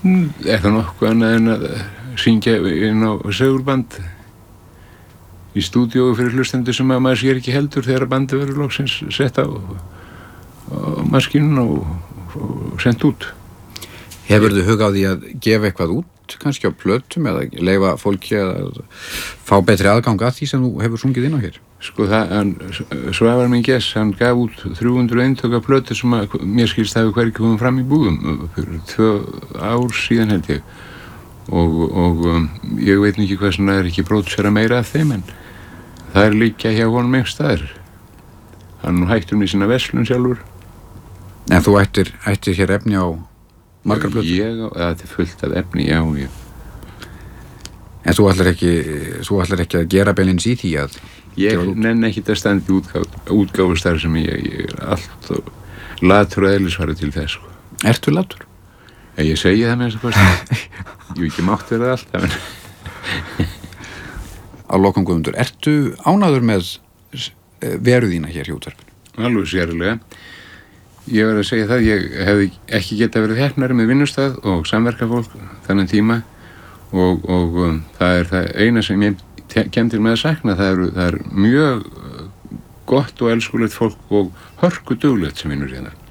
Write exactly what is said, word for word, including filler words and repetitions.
Er það nokkuð annað en að syngja inn á segulband í stúdíói fyrir hlustendur sem að maður sér ekki heldur þegar bandið verður loksins sett á, á maskínuna og, og sendt út. Hefurðu hug á því að gefa eitthvað út, kannski á plötum eða leyfa fólki að fá betri aðgang að því sem þú hefur sungið inn á hér? Sko það, hann, Svavar minn Gess, hann gaf út þrjú hundruð eintök af plötu sem að mér skilst hafi hvergi komið fram í búðum fyrir tvö ár síðan held ég og, og um, ég veit ekki hvað svona er ekki pródúsera meira af þeim en það er líka hjá honum einhvers staðar. Hann hættur með sína verslun sjálfur. En þú ættir, ættir hér efni á margar plötur? Ég, það er fullt af efni, já, já. En þú ætlar ekki, þú ætlar ekki að gera beinlínis í því að Ég nenni ekkert að standa í útgáf, útgáfustar sem ég, ég er allt og latur og eðlisfari til þess. Sko. Ertu latur? Ég, ég segi það með þess að kosti. Ég ekki mátt vera alltaf. En... Á lokum Guðmundur, ertu ánægður með veru þína hér hjá útvarpinu? Alveg sérlega. Ég verð að segja það, ég hefði ekki getað verið heppnari með vinnustað og samverkafólk þannig tíma og, og um, það er það eina sem ég kemur til með að sakna, það er, það er mjög gott og elskulegt fólk og hörku duglegt sem vinnur hérna.